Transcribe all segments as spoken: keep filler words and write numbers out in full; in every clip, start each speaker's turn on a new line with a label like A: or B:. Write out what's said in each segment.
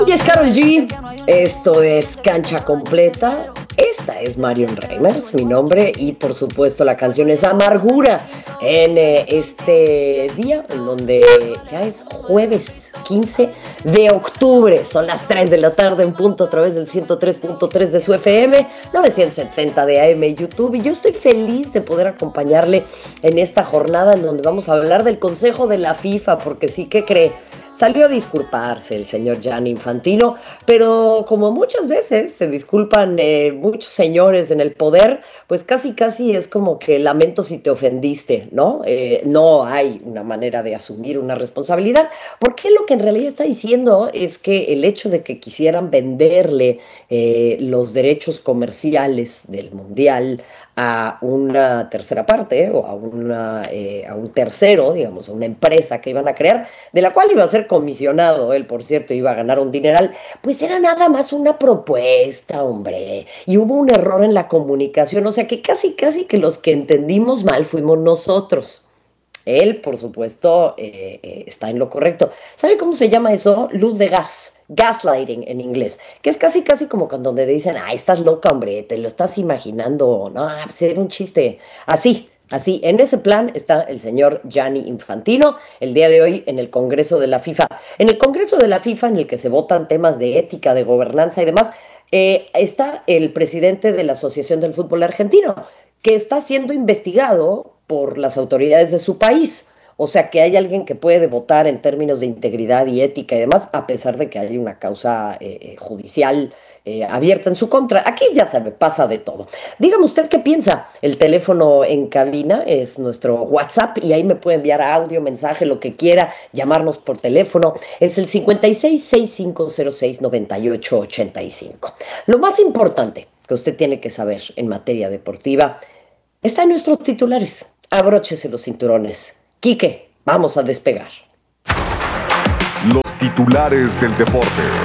A: Y es Karol G, esto es Cancha Completa, esta es Marion Reimers, mi nombre, y por supuesto la canción es Amargura, en eh, este día en donde ya es jueves quince de octubre, son las tres de la tarde en punto a través del ciento tres punto tres de su F M, novecientos setenta de A M YouTube, y yo estoy feliz de poder acompañarle en esta jornada en donde vamos a hablar del Consejo de la FIFA, porque sí, ¿qué cree? Salió a disculparse el señor Gianni Infantino, pero como muchas veces se disculpan eh, muchos señores en el poder, pues casi casi es como que lamento si te ofendiste, ¿no? Eh, no hay una manera de asumir una responsabilidad, porque lo que en realidad está diciendo es que el hecho de que quisieran venderle eh, los derechos comerciales del Mundial a una tercera parte o a, una, eh, a un tercero, digamos, a una empresa que iban a crear, de la cual iba a ser comisionado, él por cierto iba a ganar un dineral, pues era nada más una propuesta, hombre, y hubo un error en la comunicación, o sea que casi casi que los que entendimos mal fuimos nosotros. Él, por supuesto, eh, eh, está en lo correcto. ¿Sabe cómo se llama eso? Luz de gas, gaslighting en inglés, que es casi casi como cuando te dicen, ah, estás loca, hombre, te lo estás imaginando, no, pues era un chiste, así. Así, en ese plan está el señor Gianni Infantino el día de hoy en el Congreso de la FIFA. En el Congreso de la FIFA, en el que se votan temas de ética, de gobernanza y demás, eh, está el presidente de la Asociación del Fútbol Argentino, que está siendo investigado por las autoridades de su país. O sea que hay alguien que puede votar en términos de integridad y ética y demás, a pesar de que hay una causa eh, eh, judicial eh, abierta en su contra. Aquí ya se me pasa de todo. Dígame usted qué piensa. El teléfono en cabina es nuestro WhatsApp y ahí me puede enviar audio, mensaje, lo que quiera, llamarnos por teléfono. Es el cincuenta y seis, sesenta y cinco cero seis, noventa y ocho ochenta y cinco. Lo más importante que usted tiene que saber en materia deportiva está en nuestros titulares. Abróchese los cinturones. Quique, vamos a despegar.
B: Los titulares del deporte.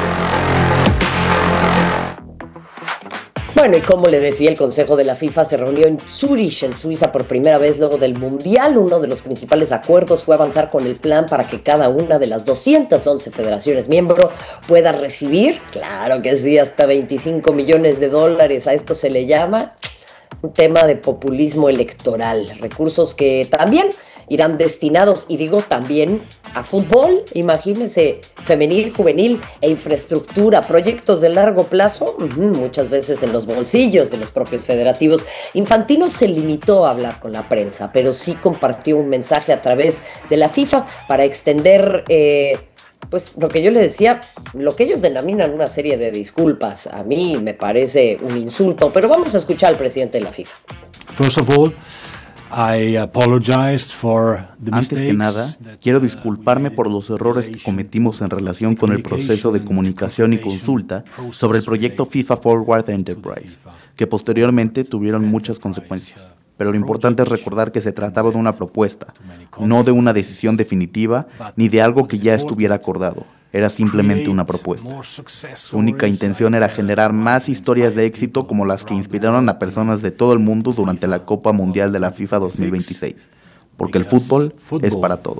A: Bueno, y como le decía, el Consejo de la FIFA se reunió en Zurich, en Suiza, por primera vez luego del Mundial. Uno de los principales acuerdos fue avanzar con el plan para que cada una de las doscientas once federaciones miembro pueda recibir, claro que sí, hasta veinticinco millones de dólares. A esto se le llama un tema de populismo electoral. Recursos que también irán destinados, y digo también, a fútbol, imagínense, femenil, juvenil e infraestructura, proyectos de largo plazo, uh-huh, muchas veces en los bolsillos de los propios federativos. Infantino se limitó a hablar con la prensa, pero sí compartió un mensaje a través de la FIFA para extender, eh, pues lo que yo le decía, lo que ellos denominan una serie de disculpas. A mí me parece un insulto, pero vamos a escuchar al presidente de la FIFA.
C: First of all, I apologized for the
D: Antes que nada, quiero disculparme por los errores que cometimos en relación con el proceso de comunicación y consulta sobre el proyecto FIFA Forward Enterprise, que posteriormente tuvieron muchas consecuencias. Pero lo importante es recordar que se trataba de una propuesta, no de una decisión definitiva ni de algo que ya estuviera acordado. Era simplemente una propuesta. Su única intención era generar más historias de éxito como las que inspiraron a personas de todo el mundo durante la Copa Mundial de la FIFA dos mil veintiséis. Porque el fútbol es para todos.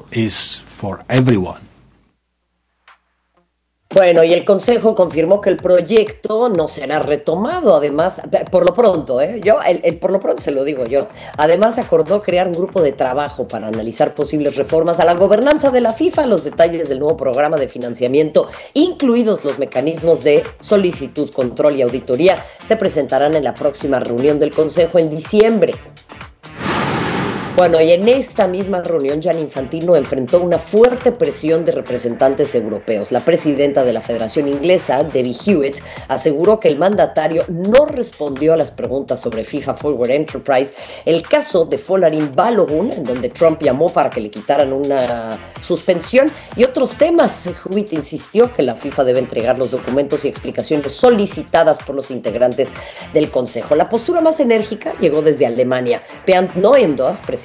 A: Bueno, y el Consejo confirmó que el proyecto no será retomado, además, por lo pronto, ¿eh? Yo, el, el por lo pronto se lo digo yo. Además, acordó crear un grupo de trabajo para analizar posibles reformas a la gobernanza de la FIFA, los detalles del nuevo programa de financiamiento, incluidos los mecanismos de solicitud, control y auditoría, se presentarán en la próxima reunión del Consejo en diciembre. Bueno, y en esta misma reunión, Gianni Infantino enfrentó una fuerte presión de representantes europeos. La presidenta de la Federación Inglesa, Debbie Hewitt, aseguró que el mandatario no respondió a las preguntas sobre FIFA Forward Enterprise, el caso de Folarin Balogun, en donde Trump llamó para que le quitaran una suspensión, y otros temas. Hewitt insistió que la FIFA debe entregar los documentos y explicaciones solicitadas por los integrantes del Consejo. La postura más enérgica llegó desde Alemania. Bernd Neuendorf, presidente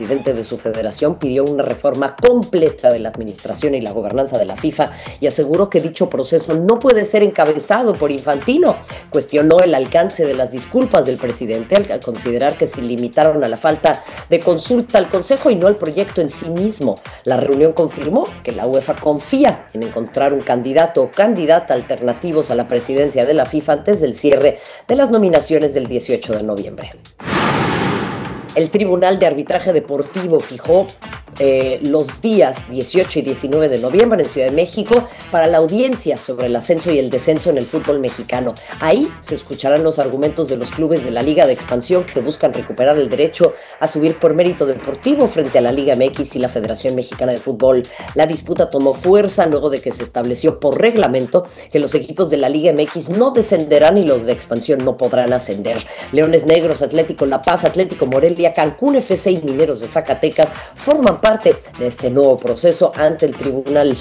A: presidente de su federación, pidió una reforma completa de la administración y la gobernanza de la FIFA y aseguró que dicho proceso no puede ser encabezado por Infantino. Cuestionó el alcance de las disculpas del presidente al considerar que se limitaron a la falta de consulta al Consejo y no al proyecto en sí mismo. La reunión confirmó que la UEFA confía en encontrar un candidato o candidata alternativos a la presidencia de la FIFA antes del cierre de las nominaciones del dieciocho de noviembre. El Tribunal de Arbitraje Deportivo fijó eh, los días dieciocho y diecinueve de noviembre en Ciudad de México para la audiencia sobre el ascenso y el descenso en el fútbol mexicano. Ahí se escucharán los argumentos de los clubes de la Liga de Expansión que buscan recuperar el derecho a subir por mérito deportivo frente a la Liga M X y la Federación Mexicana de Fútbol. La disputa tomó fuerza luego de que se estableció por reglamento que los equipos de la Liga M X no descenderán y los de Expansión no podrán ascender. Leones Negros, Atlético La Paz, Atlético Morelia, Cancún F C y Mineros de Zacatecas forman parte de este nuevo proceso ante el tribunal.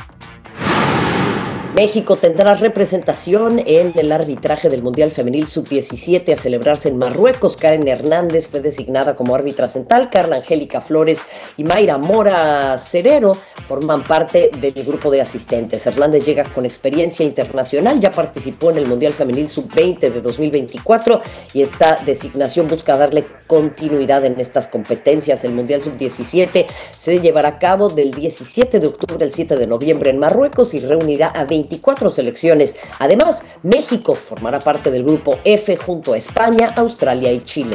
A: México tendrá representación en el arbitraje del Mundial Femenil sub diecisiete a celebrarse en Marruecos. Karen Hernández fue designada como árbitra central. Carla Angélica Flores y Mayra Mora Cerero forman parte del grupo de asistentes. Hernández llega con experiencia internacional, ya participó en el Mundial Femenil sub veinte de dos mil veinticuatro y esta designación busca darle continuidad en estas competencias. El Mundial sub diecisiete se llevará a cabo del diecisiete de octubre al siete de noviembre en Marruecos y reunirá a veinticuatro selecciones. Además, México formará parte del grupo F junto a España, Australia y Chile.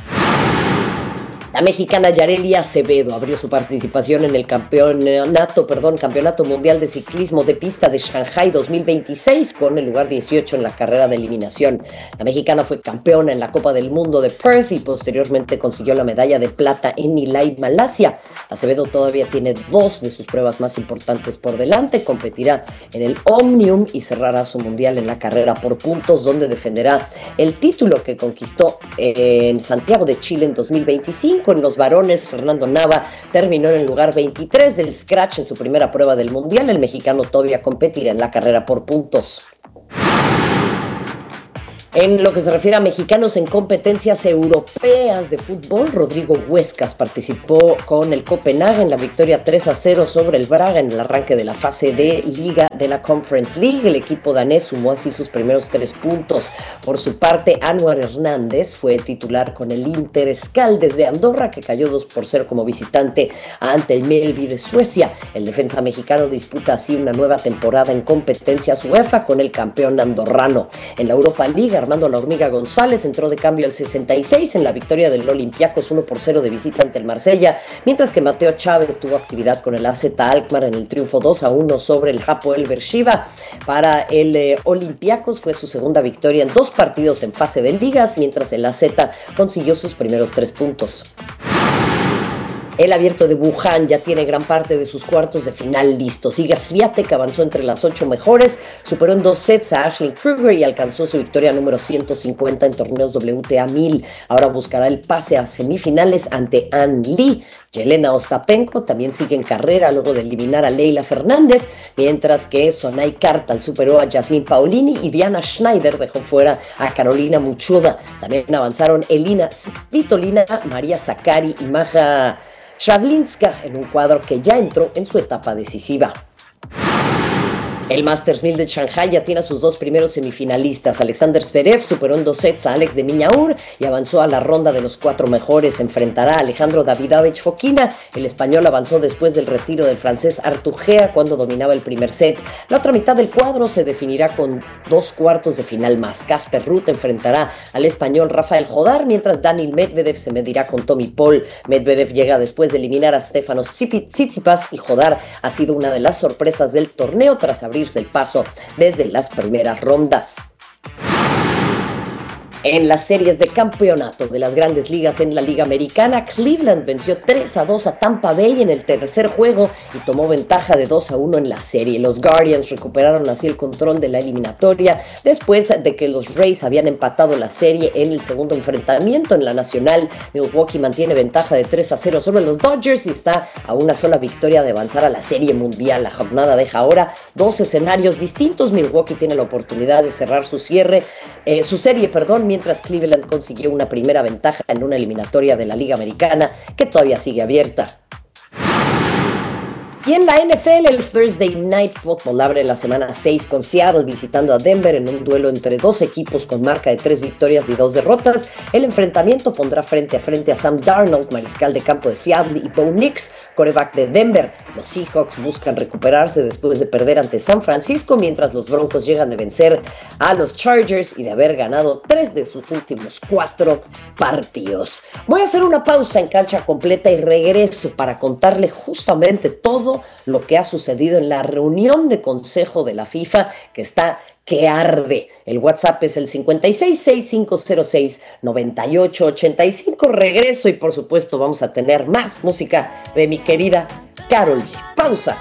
A: La mexicana Yareli Acevedo abrió su participación en el campeonato, perdón, campeonato mundial de ciclismo de pista de Shanghai dos mil veintiséis con el lugar dieciocho en la carrera de eliminación. La mexicana fue campeona en la Copa del Mundo de Perth y posteriormente consiguió la medalla de plata en Nilay, Malasia. Acevedo todavía tiene dos de sus pruebas más importantes por delante. Competirá en el Omnium y cerrará su mundial en la carrera por puntos, donde defenderá el título que conquistó en Santiago de Chile en dos mil veinticinco. En los varones, Fernando Nava terminó en el lugar veintitrés del scratch en su primera prueba del mundial. El mexicano todavía competirá en la carrera por puntos. En lo que se refiere a mexicanos en competencias europeas de fútbol, Rodrigo Huescas participó con el Copenhague en la victoria tres a cero sobre el Braga en el arranque de la fase de Liga de la Conference League. El equipo danés sumó así sus primeros tres puntos. Por su parte, Anwar Hernández fue titular con el Inter Skaldes de Andorra, que cayó dos por cero como visitante ante el Mjällby de Suecia. El defensa mexicano disputa así una nueva temporada en competencias UEFA con el campeón andorrano. En la Europa League, Armando La Hormiga González entró de cambio al sesenta y seis en la victoria del Olympiacos uno por cero de visita ante el Marsella, mientras que Mateo Chávez tuvo actividad con el A Z Alkmaar en el triunfo dos a uno sobre el Hapoel Beersheva. Para el eh, Olympiacos fue su segunda victoria en dos partidos en fase de ligas, mientras el A Z consiguió sus primeros tres puntos. El Abierto de Wuhan ya tiene gran parte de sus cuartos de final listos. Iga Swiatek avanzó entre las ocho mejores, superó en dos sets a Ashley Kruger y alcanzó su victoria número ciento cincuenta en torneos W T A mil. Ahora buscará el pase a semifinales ante Ann Lee. Yelena Ostapenko también sigue en carrera luego de eliminar a Leila Fernández, mientras que Sonay Kartal superó a Yasmin Paolini y Diana Schneider dejó fuera a Carolina Muchova. También avanzaron Elina Svitolina, María Sakkari y Maja Shavlinska en un cuadro que ya entró en su etapa decisiva. El Masters mil de Shanghai ya tiene a sus dos primeros semifinalistas. Alexander Zverev superó en dos sets a Alex de Minaur y avanzó a la ronda de los cuatro mejores. Enfrentará a Alejandro Davidovich Fokina. El español avanzó después del retiro del francés Arthur Gea cuando dominaba el primer set. La otra mitad del cuadro se definirá con dos cuartos de final más. Casper Ruud enfrentará al español Rafael Jodar, mientras Daniil Medvedev se medirá con Tommy Paul. Medvedev llega después de eliminar a Stefanos Tsitsipas y Jodar ha sido una de las sorpresas del torneo tras abrir el paso desde las primeras rondas. En las series de campeonato de las grandes ligas en la Liga Americana, Cleveland venció tres a dos a Tampa Bay en el tercer juego y tomó ventaja de dos a uno en la serie. Los Guardians recuperaron así el control de la eliminatoria después de que los Rays habían empatado la serie en el segundo enfrentamiento. En la nacional, Milwaukee mantiene ventaja de tres a cero sobre los Dodgers y está a una sola victoria de avanzar a la serie mundial. La jornada deja ahora dos escenarios distintos. Milwaukee tiene la oportunidad de cerrar su cierre, eh, su serie, perdón, mientras Cleveland consiguió una primera ventaja en una eliminatoria de la Liga Americana que todavía sigue abierta. Y en la N F L, el Thursday Night Football abre la semana seis con Seattle visitando a Denver en un duelo entre dos equipos con marca de tres victorias y dos derrotas. El enfrentamiento pondrá frente a frente a Sam Darnold, mariscal de campo de Seattle, y Bo Nix, quarterback de Denver. Los Seahawks buscan recuperarse después de perder ante San Francisco, mientras los Broncos llegan de vencer a los Chargers y de haber ganado tres de sus últimos cuatro partidos. Voy a hacer una pausa en Cancha Completa y regreso para contarle justamente todo lo que ha sucedido en la reunión de consejo de la FIFA, que está que arde. El WhatsApp es el cincuenta y seis, sesenta y cinco cero seis, noventa y ocho ochenta y cinco. Regreso y por supuesto vamos a tener más música de mi querida Karol G. Pausa